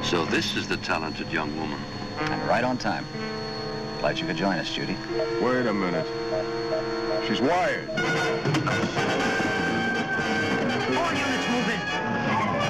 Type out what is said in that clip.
So this is the talented young woman. And right on time. Glad you could join us, Judy. Wait a minute. She's wired.